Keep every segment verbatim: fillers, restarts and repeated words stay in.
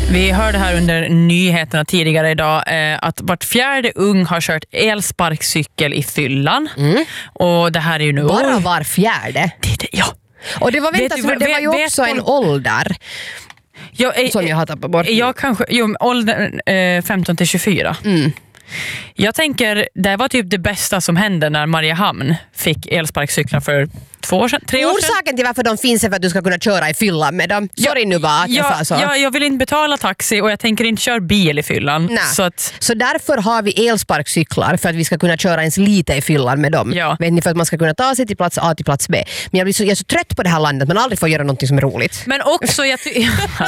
Vi hörde här under nyheterna tidigare idag eh, att vart fjärde ung har kört elsparkcykel i fyllan. Mm. Och det här är ju nu... Bara var fjärde? Det, det, ja. Och det var, vänta, vet, det var ju vet, också vet, en ålder jag, eh, som jag har tappat bort. Jag kanske, jo, åldern eh, femton till tjugofyra. Mm. Jag tänker, det var typ det bästa som hände när Mariehamn fick elsparkcyklar för två år sedan, tre år sedan. Orsaken till varför de finns är för att du ska kunna köra i fyllan med dem. Sorry ja, nu bara att jag ja, sa så. Ja, jag vill inte betala taxi och jag tänker inte köra bil i fyllan. Så, att... så därför har vi elsparkcyklar för att vi ska kunna köra ens lite i fyllan med dem. Ja. Vet ni, för att man ska kunna ta sig till plats A till plats B. Men jag blir så, jag är så trött på det här landet, man aldrig får göra något som är roligt. Men också, jag ty-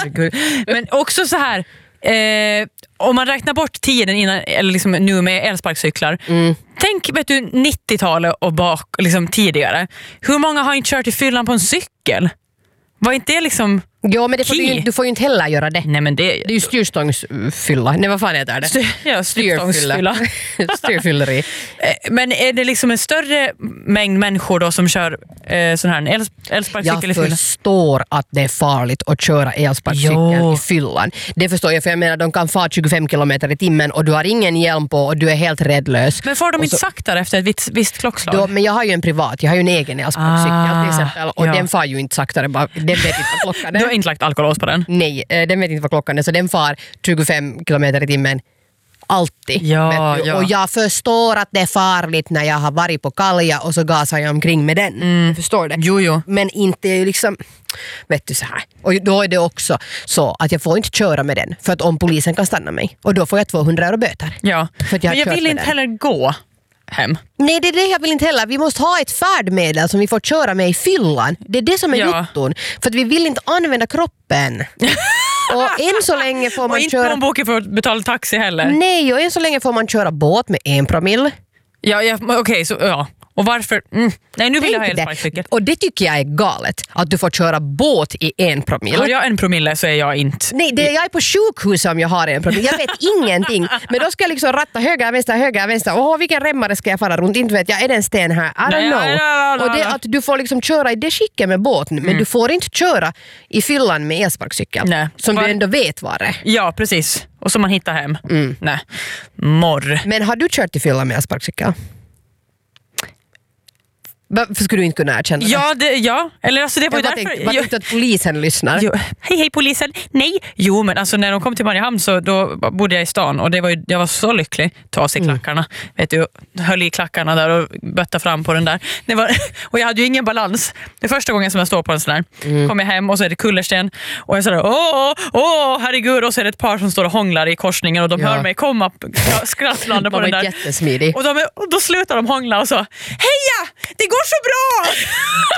Men också så här... Eh, om man räknar bort tiden innan, eller liksom nu med elsparkcyklar, mm. tänk vet du nittiotalet och bak, liksom tidigare. Hur många har inte kört i fyllan på en cykel? Var inte det liksom... Jo, men det får du, du får ju inte heller göra det. Nej, men det, det är ju styrstångsfylla. Nej, vad fan heter det? Styr, ja, styrstångsfylla. Styrfylleri. Men är det liksom en större mängd människor då som kör eh, sån här els, elsparkcykel i fyllan? Jag förstår att det är farligt att köra elsparkcykeln i fyllan. Det förstår jag, för jag menar de kan få tjugofem kilometer i timmen och du har ingen hjälm på och du är helt räddlös. Men får de och inte så, saktare efter ett visst, visst klockslag? Då, men jag har ju en privat, jag har ju en egen elsparkcykel ah, till exempel och ja. den far ju inte saktare, bara, den vet inte vad klockan är. Du har inte lagt alkolås på den? Nej, den vet inte vad klockan är, så den far tjugofem kilometer i timmen alltid. Ja, ja. Och jag förstår att det är farligt när jag har varit på kalja och så gasar jag omkring med den. Mm. Jag förstår det. Jo, jo. Men inte liksom, vet du så här. Och då är det också så att jag får inte köra med den för att om polisen kan stanna mig. Och då får jag tvåhundra euro böter. Ja, för att jag men jag vill inte den. heller gå hem. Nej, det är det jag vill inte heller. Vi måste ha ett färdmedel som vi får köra med i fyllan. Det är det som är ja. jotton. För att vi vill inte använda kroppen. Och än så länge får man och inte köra... Och inte boken för att betala taxi heller. Nej, och än så länge får man köra båt med en promille. Ja, ja okej, okay, så ja. Och varför? Mm. Nej, nu vill Tänk jag ha elsparkcykel. Och det tycker jag är galet. Att du får köra båt i en promille. Har jag en promille så är jag inte... Nej, det är jag är på sjukhus om jag har en promille. Jag vet ingenting. Men då ska jag liksom ratta höger, vänster, höger, vänster. Åh, vilken remmare ska jag fara runt? Inte vet jag, är det en sten här? I don't Nej, know. Nej, nej, nej, och det är att du får liksom köra i det skicket med båten. Men mm. du får inte köra i fyllan med elsparkcykel. Nej. Som var... du ändå vet vad det är. Ja, precis. Och som man hittar hem. Mm. Nej. Morr. Men har du kört i fyllan med elsparkcykel? Varför skulle du inte kunna erkänna det? Ja, det, ja. Eller alltså det var ju jag därför... Vad tänkte att polisen lyssnar? Jo, hej, hej polisen. Nej. Jo, men alltså när de kom till Mariehamn så då bodde jag i stan och det var ju, jag var så lycklig. Ta av sig klackarna. Mm. Vet du, höll i klackarna där och bötta fram på den där. Det var, och jag hade ju ingen balans. Det är första gången som jag står på en sån där. Mm. Kom jag hem och så är det kullersten och jag sa åh, åh, herregud. Och så är det ett par som står och hånglar i korsningen och de ja. hör mig komma skrattlanda på den där. Jättesmidig. Och, de, och då slutar de hångla och så heja, det går så bra!